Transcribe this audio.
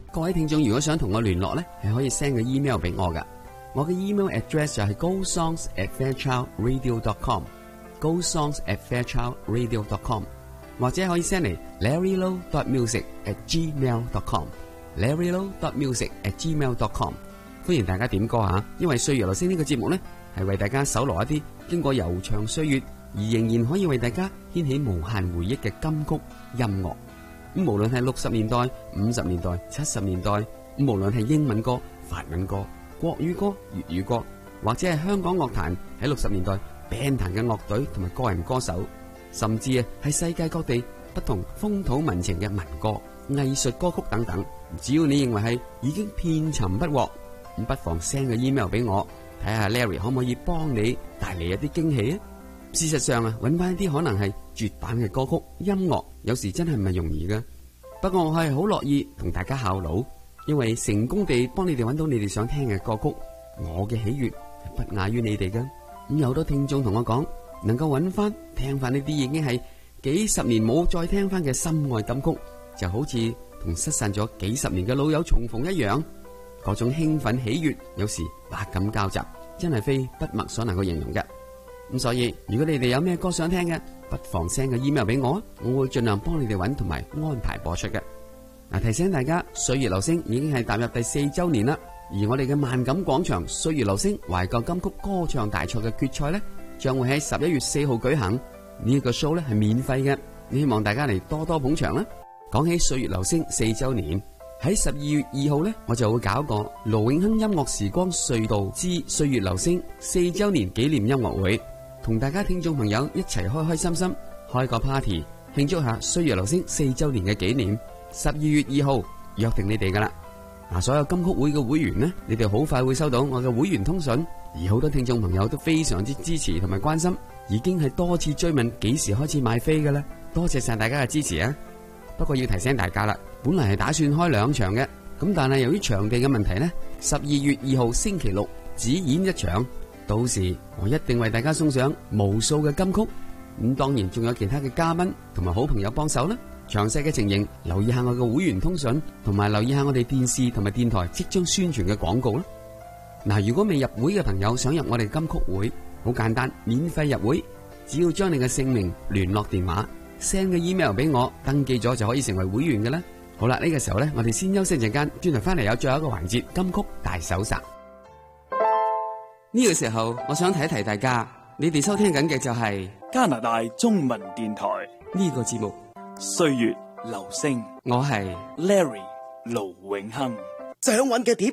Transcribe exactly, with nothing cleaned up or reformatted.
各位聽眾如果想同我聯絡咧，係可以 send 個 email 俾我噶。我嘅 email address 就係 go songs at fairchild radio dot com go songs at fairchild radio dot com 或者可以 send 嚟 larry low dot music at gmail dot com larry low dot music at gmail dot com 歡迎大家點歌吓，因為歲月留聲呢個節目咧係為大家搜羅一啲經過悠長歲月而仍然可以為大家掀起無限回憶嘅金曲音樂。咁無論係六十年代、五十年代、七十年代，無論係英文歌、法文歌、國語歌、粵語歌，或者係香港樂壇喺六十年代 band 壇嘅樂隊同埋個人歌手，甚至啊係世界各地不同風土民情嘅民歌、藝術歌曲等等，只要你認為係已經遍尋不獲，咁不妨 send 個 email 俾我，睇下 Larry 可唔可以幫你帶嚟一啲驚喜啊！事實上啊，揾翻一啲可能係絕版嘅歌曲音樂，有時真係唔係容易㗎。不過我係好樂意同大家效勞，因為成功地幫你哋揾到你哋想聽嘅歌曲，我嘅喜悅係不亞於你哋㗎。咁有好多聽眾同我講，能夠揾翻聽翻呢啲已經係幾十年冇再聽翻嘅心愛金曲，就好似同失散咗幾十年嘅老友重逢一樣，嗰種興奮喜悅有時百感交集，真係非筆墨所能夠形容嘅。咁所以如果你哋有咩歌想聽嘅，不妨 send 個 email 俾我，我會盡量幫你哋揾同埋安排播出嘅。嗱，提醒大家，歲月留聲已經係踏入第四周年啦，而我哋嘅萬錦廣場歲月留聲懷舊金曲歌唱大賽嘅決賽呢，將會喺十一月四號舉行。呢一個 show 呢係免費嘅，希望大家嚟多多捧場啦。講起歲月留聲四周年，喺十二月二號呢，我就會搞個盧永亨音樂時光隧道之歲月留聲四周年紀念音樂會，同大家聽眾朋友一齊開開心心開個 party 慶祝下歲月留聲四周年嘅紀念。十二月二號約定你哋噶啦。嗱，所有金曲會嘅會員呢，你哋好快會收到我嘅會員通訊，而好多聽眾朋友都非常之支持同埋關心，已經係多次追問幾時開始買飛噶啦。多謝晒大家嘅支持啊！不過要提醒大家啦，本來係打算開兩場嘅，咁但係由於場地嘅問題呢，十二月二號星期六只演一場。到時我一定為大家送上無數嘅金曲，咁當然仲有其他嘅嘉賓同埋好朋友幫手啦。詳細嘅情形留意下我嘅會員通訊，同埋留意下我哋電視同埋電台即將宣傳嘅廣告啦。嗱，如果未入會嘅朋友想入我哋金曲會，好簡單，免費入會，只要將你嘅姓名、聯絡電話 send 個 email 俾我，登記咗就可以成為會員嘅啦。好啦，呢個時候呢，我哋先休息陣間，轉頭翻嚟有最後一個環節金曲大搜集。呢個時候，我想提一提大家，你哋收聽緊嘅就係加拿大中文電台呢個節目 《歲月留聲》， 我係 Larry 盧永亨。 想揾嘅碟